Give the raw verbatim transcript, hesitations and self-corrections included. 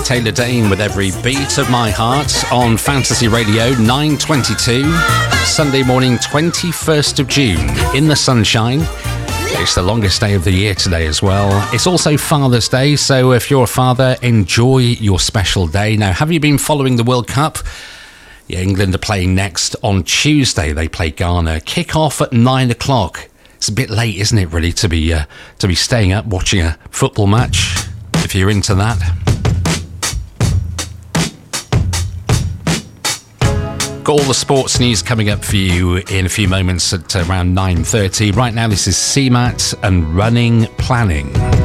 Taylor Dane with Every Beat of My Heart on Fantasy Radio, nine twenty-two, Sunday morning, twenty-first of June, in the sunshine. It's the longest day of the year today as well. It's also Father's Day, so if you're a father, enjoy your special day. Now, have you been following the World Cup? Yeah, England are playing next on Tuesday. They play Ghana. Kick off at nine o'clock. It's a bit late, isn't it, really, to be uh, to be staying up watching a football match, if you're into that. Got all the sports news coming up for you in a few moments at around nine thirty. Right now, this is C MAT and Running Planning.